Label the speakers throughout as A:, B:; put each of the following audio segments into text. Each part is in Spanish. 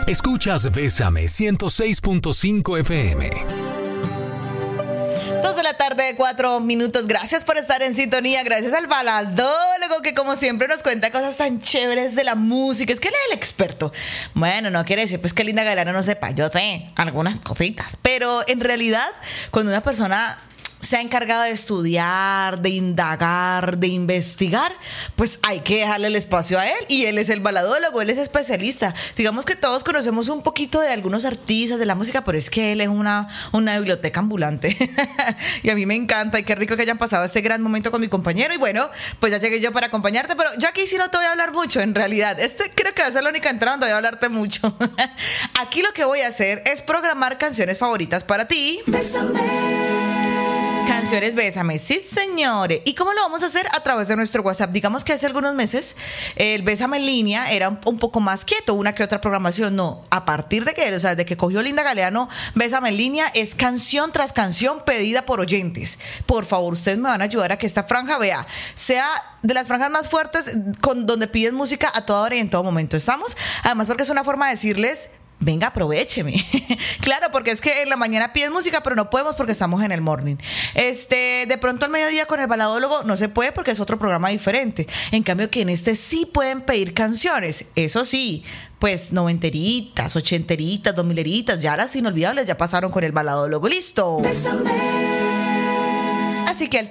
A: Escuchas Bésame 106.5 FM.
B: 2 de la tarde, 4 minutos. Gracias por estar en sintonía. Gracias al baladólogo que como siempre nos cuenta cosas tan chéveres de la música. Es que él es el experto. Bueno, no quiere decir pues que Linda Galeano no sepa. Yo sé algunas cositas. Pero en realidad, cuando una persona se ha encargado de estudiar, de indagar, de investigar, pues hay que dejarle el espacio a él, y él es el baladólogo, él es especialista. Digamos que todos conocemos un poquito de algunos artistas de la música, pero es que él es una biblioteca ambulante y a mí me encanta, y qué rico que hayan pasado este gran momento con mi compañero. Y bueno, pues ya llegué yo para acompañarte, pero yo aquí sí no te voy a hablar mucho, en realidad. Creo que va a ser la única entrada donde voy a hablarte mucho. Aquí lo que voy a hacer es programar canciones favoritas para ti. Canciones Bésame, sí señores. ¿Y cómo lo vamos a hacer? A través de nuestro WhatsApp. Digamos que hace algunos meses el Bésame en línea era un poco más quieto, una que otra programación. No, a partir de que cogió Linda Galeano, Bésame en línea es canción tras canción pedida por oyentes. Por favor, ustedes me van a ayudar a que esta franja, sea de las franjas más fuertes, donde piden música a toda hora y en todo momento. ¿Estamos? Además, porque es una forma de decirles: venga, aprovécheme. Claro, porque es que en la mañana piden música, pero no podemos porque estamos en el morning. De pronto al mediodía con el baladólogo no se puede porque es otro programa diferente. En cambio que en este sí pueden pedir canciones. Eso sí, pues noventeritas, ochenteritas, 2000eritas, ya las inolvidables ya pasaron con el baladólogo. ¡Listo! Así que al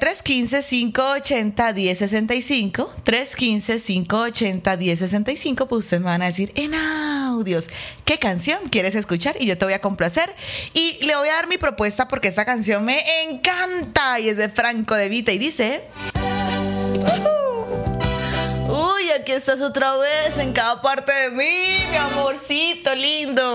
B: 315-580-1065, 315-580-1065, pues ustedes me van a decir en audios qué canción quieres escuchar y yo te voy a complacer. Y le voy a dar mi propuesta porque esta canción me encanta y es de Franco De Vita y dice: uy, aquí estás otra vez en cada parte de mí, mi amorcito lindo.